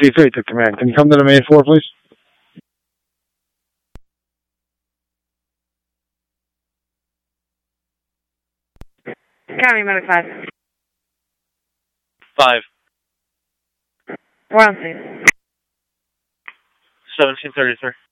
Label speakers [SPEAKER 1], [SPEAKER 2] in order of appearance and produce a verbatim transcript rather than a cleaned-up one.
[SPEAKER 1] T three to command. Can you come to the main floor, please?
[SPEAKER 2] Copy, medic five.
[SPEAKER 3] Five.
[SPEAKER 2] We're on scene.
[SPEAKER 3] seventeen thirty, sir.